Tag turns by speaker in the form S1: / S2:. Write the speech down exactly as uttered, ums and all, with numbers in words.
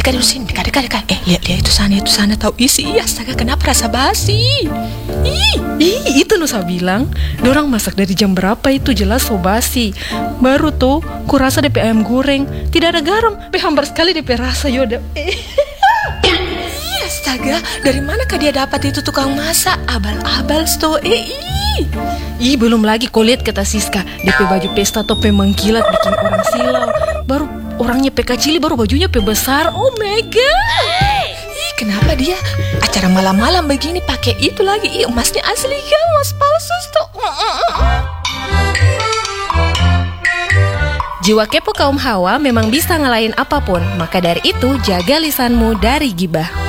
S1: dekat dulu sini, dekat, dekat, dekat. Eh, lihat, lihat itu sana, itu sana. Tahu isi, astaga, kenapa rasa basi?
S2: Ih, ih, itu Nusa bilang, dorang masak dari jam berapa itu jelas so basi. Baru tuh, kurasa D P ayam goreng, tidak ada garam, pe hambar sekali D P rasa yoda. Eh.
S1: Ih, astaga, dari manakah dia dapat itu tukang masak? Abal-abal sto, eh, ih.
S2: Ih, belum lagi kau lihat kata Siska, D P baju pesta tope mengkilat bikin orang silau. Baru orangnya pe kecil, baru bajunya pe besar. Oh my god.
S1: Ih, kenapa dia acara malam-malam begini pakai itu lagi? Ih, emasnya asli kan, emas palsu tuh.
S2: Jiwa kepo kaum Hawa memang bisa ngalahin apapun. Maka dari itu, jaga lisanmu dari gibah.